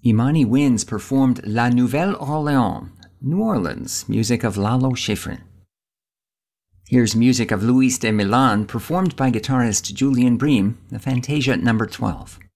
Imani Winds performed La Nouvelle Orléans, New Orleans, music of Lalo Schifrin. Here's music of Luis de Milan performed by guitarist Julian Bream, the Fantasia No. 12.